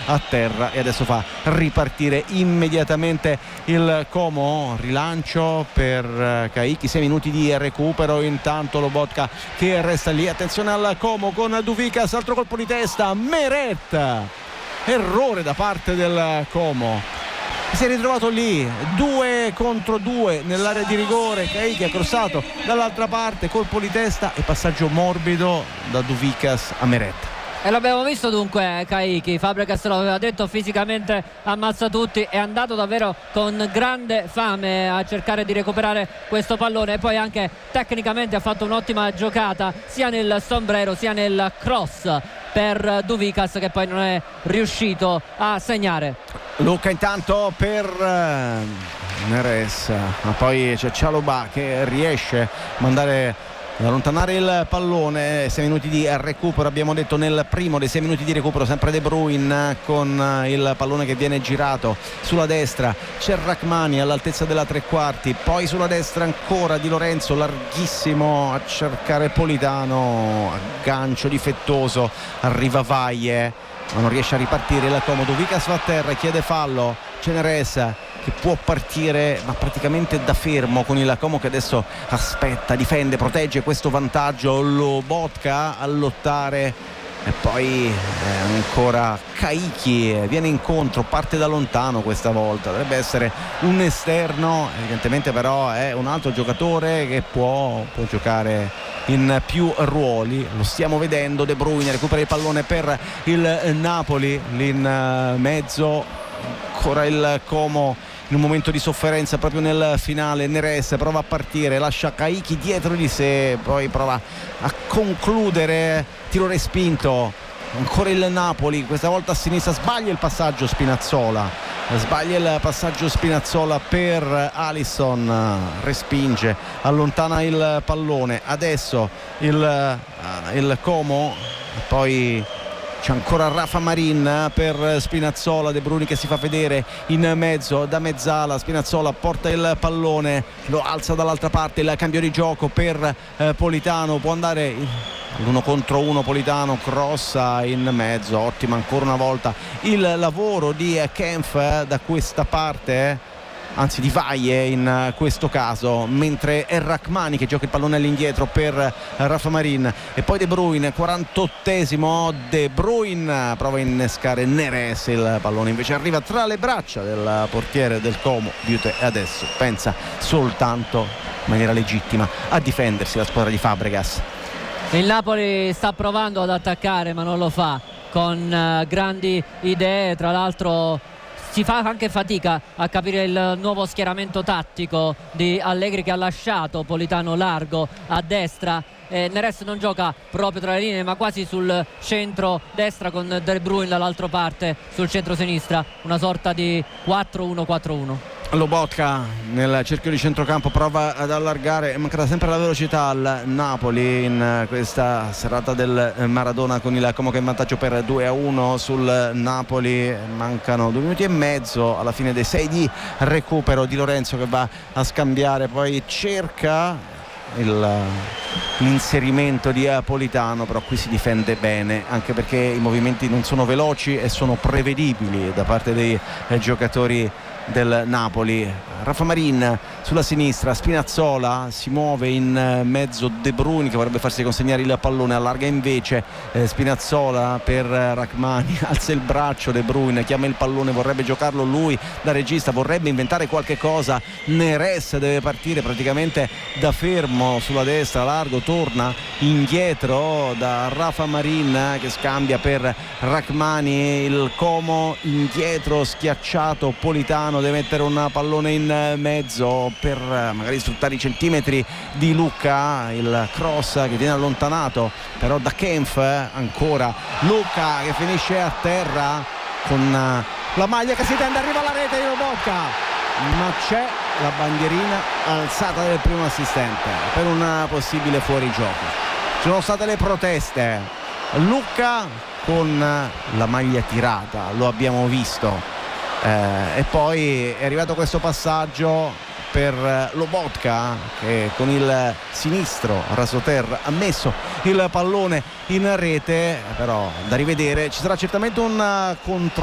a terra e adesso fa ripartire immediatamente il Como. Rilancio per Caicchi, 6 minuti di recupero, intanto Lobotka che resta lì, attenzione al Como con Duvikas, altro colpo di testa, Meret, errore da parte del Como, si è ritrovato lì 2 contro 2 nell'area di rigore. Caicchi ha crossato dall'altra parte, colpo di testa e passaggio morbido da Duvikas a Meret. E l'abbiamo visto dunque Caicchi, Fabregas lo aveva detto, fisicamente ammazza tutti, è andato davvero con grande fame a cercare di recuperare questo pallone e poi anche tecnicamente ha fatto un'ottima giocata sia nel sombrero sia nel cross per Duvikas, che poi non è riuscito a segnare. Lucca intanto per Neres, ma poi c'è Chalobah che riesce a mandare ad allontanare il pallone. 6 minuti di recupero, abbiamo detto nel primo dei 6 minuti di recupero, sempre De Bruyne con il pallone che viene girato sulla destra, c'è Rrahmani all'altezza della tre quarti, poi sulla destra ancora Di Lorenzo larghissimo a cercare Politano, aggancio difettoso, arriva Vaie ma non riesce a ripartire il Como. Duvikas va a terra, chiede fallo, Neres che può partire ma praticamente da fermo con il Como che adesso aspetta, difende, protegge questo vantaggio. Lobotka a lottare e poi ancora Caicchi viene incontro, parte da lontano questa volta, dovrebbe essere un esterno, evidentemente però è un altro giocatore che può giocare in più ruoli, lo stiamo vedendo. De Bruyne recupera il pallone per il Napoli, lì in mezzo ancora il Como in un momento di sofferenza proprio nel finale. Neres prova a partire, lascia Caicchi dietro di sé, poi prova a concludere, tiro respinto, ancora il Napoli, questa volta a sinistra, sbaglia il passaggio Spinazzola per Alisson, respinge, allontana il pallone, adesso il Como, poi c'è ancora Rafa Marin per Spinazzola, De Bruyne che si fa vedere in mezzo da mezzala, Spinazzola porta il pallone, lo alza dall'altra parte, il cambio di gioco per Politano, può andare l'uno contro uno, Politano crossa in mezzo, ottima ancora una volta il lavoro di Kempf da questa parte, anzi di Vaie in questo caso, mentre è Rrahmani che gioca il pallone all'indietro per Rafa Marin e poi De Bruyne, 48esimo, De Bruyne prova a innescare Neres, il pallone invece arriva tra le braccia del portiere del Como. Biute adesso pensa soltanto in maniera legittima a difendersi la squadra di Fabregas. Il Napoli sta provando ad attaccare ma non lo fa con grandi idee, tra l'altro si fa anche fatica a capire il nuovo schieramento tattico di Allegri, che ha lasciato Politano largo a destra. Neres non gioca proprio tra le linee ma quasi sul centro destra, con De Bruyne dall'altra parte sul centro sinistra, una sorta di 4-1-4-1. Lobotka nel cerchio di centrocampo prova ad allargare, manca sempre la velocità al Napoli in questa serata del Maradona, con il Como che è in vantaggio per 2-1 sul Napoli. Mancano 2 minuti e mezzo alla fine dei 6 di recupero. Di Lorenzo che va a scambiare, poi cerca l'inserimento di Politano, però qui si difende bene anche perché i movimenti non sono veloci e sono prevedibili da parte dei giocatori del Napoli. Rafa Marin sulla sinistra, Spinazzola si muove in mezzo, De Bruyne che vorrebbe farsi consegnare il pallone, allarga invece Spinazzola per Rrahmani, alza il braccio De Bruyne, chiama il pallone, vorrebbe giocarlo lui da regista, vorrebbe inventare qualche cosa. Neres deve partire praticamente da fermo sulla destra, largo, torna indietro da Rafa Marin che scambia per Rrahmani, il Como indietro schiacciato, Politano deve mettere un pallone in mezzo per magari sfruttare i centimetri di Lucca, il cross che viene allontanato però da Kempf, ancora Lucca che finisce a terra con la maglia che si tende, arriva alla rete di Lobotka, ma c'è la bandierina alzata del primo assistente per un possibile fuorigioco. Ci sono state le proteste, Lucca con la maglia tirata, lo abbiamo visto. E poi è arrivato questo passaggio per Lobotka che con il sinistro rasoterra ha messo il pallone in rete, però da rivedere, ci sarà certamente un controllo